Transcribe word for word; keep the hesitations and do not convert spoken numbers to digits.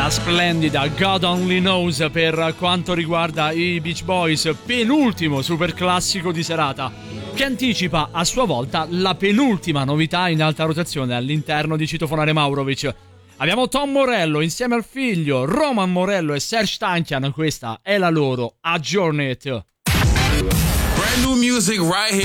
La splendida God Only Knows per quanto riguarda i Beach Boys, penultimo super classico di serata, che anticipa a sua volta la penultima novità in alta rotazione all'interno di Citofonare Maurovic. Abbiamo Tom Morello insieme al figlio Roman Morello e Serj Tankian, questa è la loro Adjourn It. Brand new music right here.